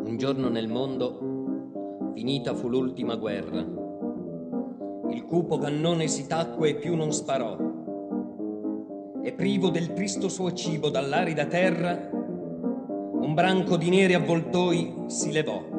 Un giorno nel mondo, finita fu l'ultima guerra. Il cupo cannone si tacque e più non sparò. E privo del tristo suo cibo dall'arida terra, un branco di neri avvoltoi si levò.